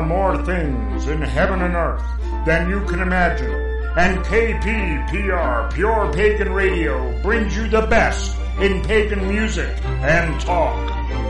are more things in heaven and earth than you can imagine. And KPPR, Pure Pagan Radio, brings you the best in pagan music and talk.